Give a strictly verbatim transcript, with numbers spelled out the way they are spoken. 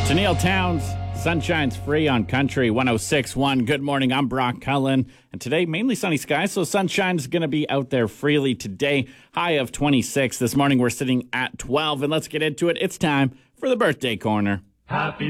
Neil Towns, Sunshine's Free on Country one oh six point one. Good morning, I'm Brock Cullen. And today, mainly sunny skies, so sunshine's going to be out there freely today. High of twenty-six. This morning, we're sitting at twelve. And let's get into it. It's time for the Birthday Corner. Happy